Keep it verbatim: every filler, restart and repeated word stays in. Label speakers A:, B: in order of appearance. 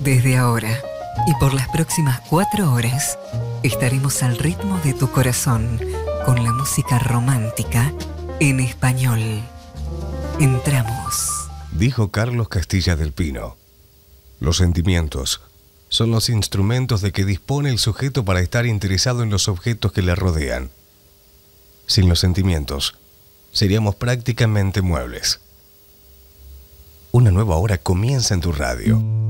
A: Desde ahora y por las próximas cuatro horas estaremos al ritmo de tu corazón con la música romántica en español. Entramos.
B: Dijo Carlos Castilla del Pino. Los sentimientos son los instrumentos de que dispone el sujeto para estar interesado en los objetos que le rodean. Sin los sentimientos, seríamos prácticamente muebles. Una nueva hora comienza en tu radio.